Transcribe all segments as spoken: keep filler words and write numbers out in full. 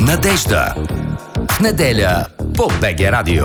Надежда. В неделя по БГ Радио.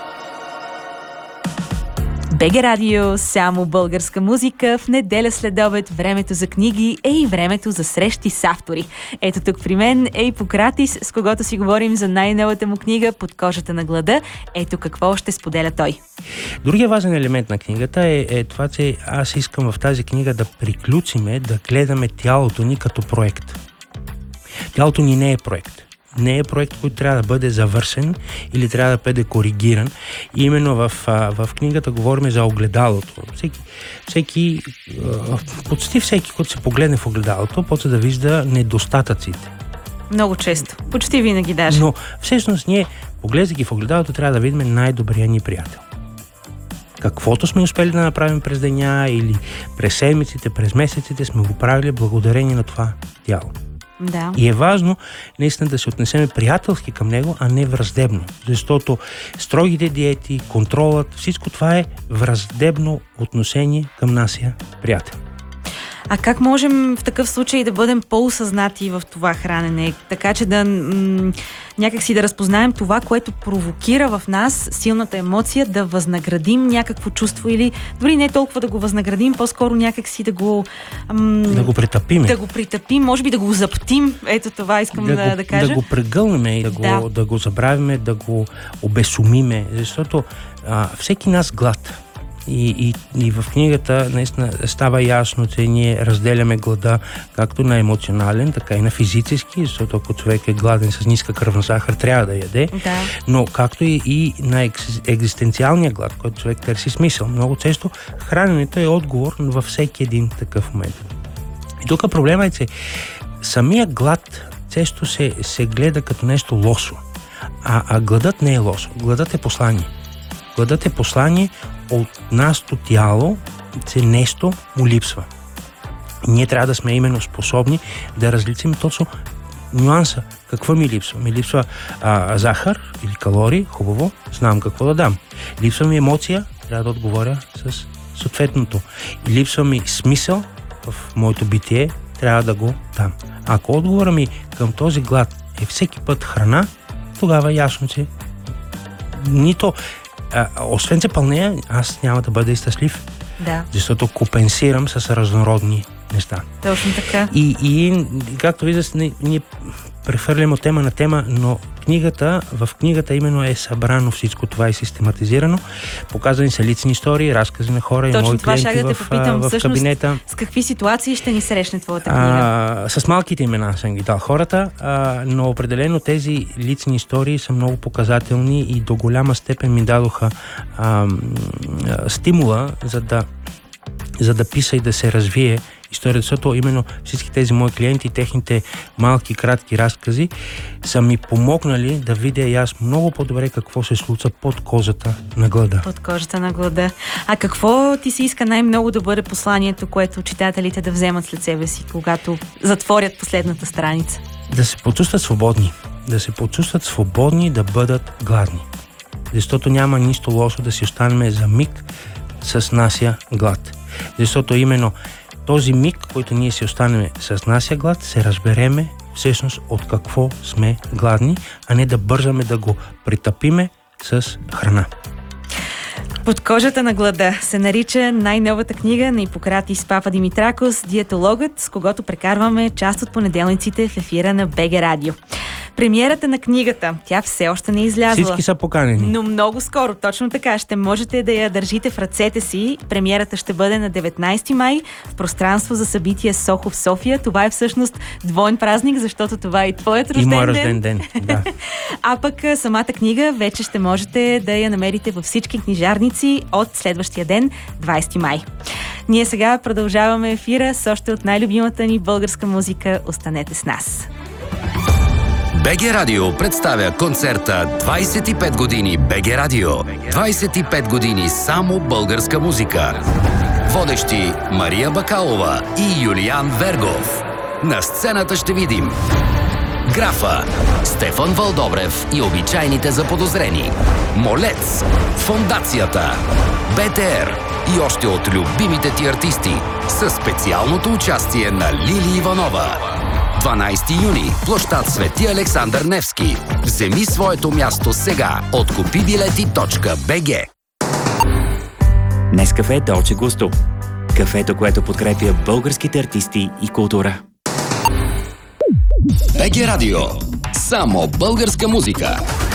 БГ Радио, само българска музика. В неделя следобед времето за книги е и времето за срещи с автори. Ето тук при мен е Ипократис, с когото си говорим за най-новата му книга "Под кожата на глада". Ето какво ще споделя той. Другия важен елемент на книгата е, е това, че аз искам в тази книга да приключиме, да гледаме тялото ни като проект. Тялото ни не е проект. Не е проект, който трябва да бъде завършен или трябва да бъде коригиран. И именно в, в книгата говорим за огледалото. Всеки, всеки, почти всеки, който се погледне в огледалото, почва да вижда недостатъците. Много често. Почти винаги даже. Но всъщност ние, поглеждайки в огледалото, трябва да видим най-добрия ни приятел. Каквото сме успели да направим през деня или през седмиците, през месеците, сме го правили благодарение на това тяло. Да. И е важно наистина да се отнесеме приятелски към него, а не враждебно. Защото строгите диети, контролът, всичко това е враждебно отношение към нашия приятел. А как можем в такъв случай да бъдем по-осъзнати в това хранене, така че да м- някакси да разпознаем това, което провокира в нас силната емоция, да възнаградим някакво чувство или дори не толкова да го възнаградим, по-скоро някакси да го... М- да го притъпим. Да го притъпим, може би да го заптим. Ето това искам да, да, да, го, да кажа. Да го прегълнем и да, да. Го, да го забравиме, да го обесумиме, защото а, всеки нас глад. И, и, и в книгата наистина става ясно, че ние разделяме глада както на емоционален, така и на физически, защото ако човек е гладен с ниска кръвна захар, трябва да яде, да. но както и, и на екс, екзистенциалния глад, който човек търси смисъл. Много често храненето е отговор във всеки един такъв момент. И тук проблема е, че самия глад често се, се гледа като нещо лошо, а, а гладът не е лошо. Гладът е послание. Гладът е послание от нашето тяло, че нещо му липсва. И ние трябва да сме именно способни да различим точно нюанса. Какво ми липсва? Ми липсва а, захар или калории, хубаво, знам какво да дам. Липсва ми емоция, трябва да отговоря с съответното. И липсва ми смисъл в моето битие, трябва да го дам. Ако отговора ми към този глад е всеки път храна, тогава е ясно, че нито А, освен че пълнея, аз няма да бъда и щастлив. Да. Защото компенсирам с разнородни неща. Точно така. И, и както виждаш, ние прехвърляме от тема на тема, но книгата, в книгата именно е събрано всичко това и систематизирано. Показани са лични истории, разкази на хора. Точно и мои това клиенти ще да те в, попитам, в кабинета. С какви ситуации ще ни срещне твоята книга? А, с малките имена съм ги дал хората, а, но определено тези лични истории са много показателни и до голяма степен ми дадоха а, а, стимула, за да, за да пиша и да се развие историята, защото именно всички тези мои клиенти, техните малки, кратки разкази са ми помогнали да видя и аз много по-добре какво се случва под кожата на глада. Под кожата на глада. А какво ти се иска най-много да бъде посланието, което читателите да вземат след себе си, когато затворят последната страница? Да се почувстват свободни. Да се почувстват свободни да бъдат гладни. Защото няма нищо лошо да си останем за миг с нашия глад. Защото именно този миг, който ние си останем с нашия глад, се разбереме всъщност от какво сме гладни, а не да бързаме да го притъпиме с храна. Под кожата на глада се нарича най-новата книга на Ипократис Пападимитракос, диетологът, с когото прекарваме част от понеделниците в ефира на БГ Радио. Премиерата на книгата, тя все още не е излязла. Всички са поканени. Но много скоро, точно така, ще можете да я държите в ръцете си. Премиерата ще бъде на деветнайсети май в пространство за събитие Сохо в София. Това е всъщност двоен празник, защото това е и твоят рожден ден. И мой ден. рожден ден, да. А пък самата книга вече ще можете да я намерите във всички книжарници от следващия ден, двайсети май. Ние сега продължаваме ефира с още от най-любимата ни българска музика. Останете с нас. БГ Радио представя концерта двайсет и пет години БГ Радио. двайсет и пет години само българска музика. Водещи Мария Бакалова и Юлиан Вергов. На сцената ще видим Графа, Стефан Вълдобрев и обичайните заподозрени, Молец, Фондацията, БТР и още от любимите ти артисти със специалното участие на Лили Иванова. дванайсети юни, площад Свети Александър Невски. Вземи своето място сега от купи билети точка би джи. Нескафе Долче Густо. Кафето, което подкрепя българските артисти и култура. би джи Радио. Само българска музика.